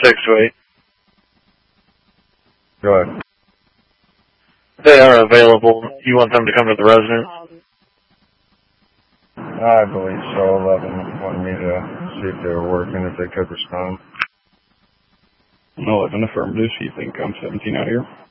628. Go ahead. They are available. You want them to come to the residence? I believe so. 11 wanted me to see if they were working, if they could respond. 11 affirmative. See if they can come 17 out here.